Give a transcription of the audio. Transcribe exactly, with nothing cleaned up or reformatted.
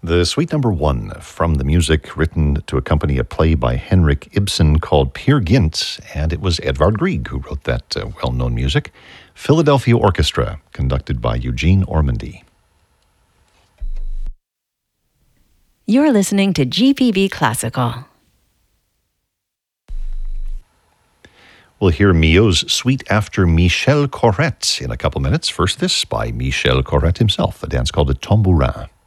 The suite number one from the music written to accompany a play by Henrik Ibsen called Peer Gynt, and it was Edvard Grieg who wrote that uh, well-known music. Philadelphia Orchestra, conducted by Eugene Ormandy. You're listening to G P B Classical. We'll hear Milhaud's suite after Michel Corrette in a couple minutes. First, this by Michel Corrette himself, a dance called the Tambourin.